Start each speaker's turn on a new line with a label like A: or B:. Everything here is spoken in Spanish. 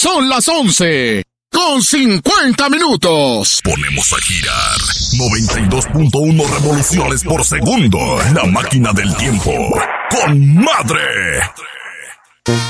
A: Son las 11:50. Ponemos a girar 92.1 revoluciones por segundo. La máquina del tiempo. ¡Con madre!